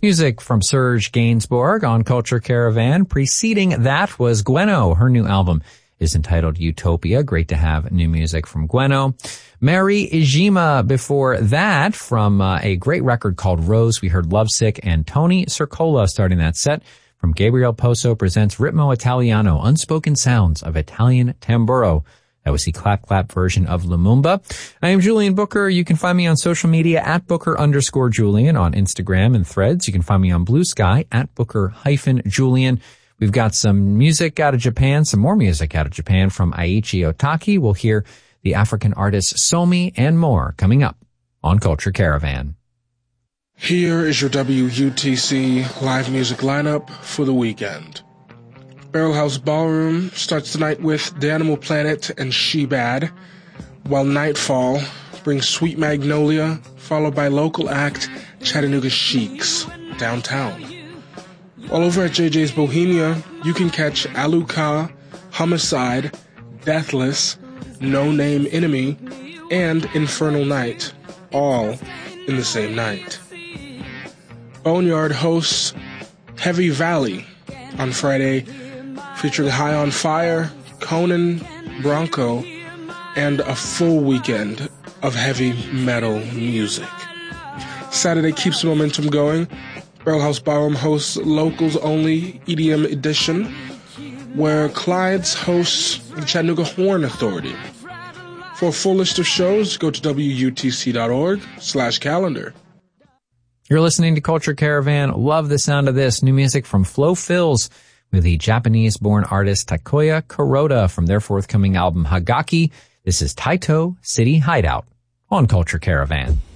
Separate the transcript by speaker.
Speaker 1: Music from Serge Gainsbourg on Culture Caravan. Preceding that was Gwenno. Her new album is entitled Utopia. Great to have new music from Gwenno. Mary Ijima before that from a great record called Rose. We heard Lovesick, and Tony Cercola starting that set from Gabriel Poso presents Ritmo Italiano, Unspoken Sounds of Italian Tamburo. That was the Clap Clap version of Lumumba. I am Julian Booker. You can find me on social media at Booker_Julian on Instagram and Threads. You can find me on Blue Sky at Booker-Julian. We've got some music out of Japan, some more music out of Japan from Aichi Otaki. We'll hear the African artist Somi and more coming up on Culture Caravan.
Speaker 2: Here is your WUTC live music lineup for the weekend. Barrel House Ballroom starts tonight with The Animal Planet and She Bad, while Nightfall brings Sweet Magnolia, followed by local act Chattanooga Sheiks, Downtown. All over at JJ's Bohemia, you can catch Aluka, Homicide, Deathless, No Name Enemy, and Infernal Night, all in the same night. Boneyard hosts Heavy Valley on Friday, featuring High on Fire, Conan, Bronco, and a full weekend of heavy metal music. Saturday keeps the momentum going. Barrel House Ballroom hosts Locals Only EDM Edition, where Clyde's hosts the Chattanooga Horn Authority. For a full list of shows, go to WUTC.org/calendar.
Speaker 1: You're listening to Culture Caravan. Love the sound of this. New music from Flo Fills with the Japanese-born artist Takoya Kuroda from their forthcoming album Hagaki. This is Taito City Hideout on Culture Caravan.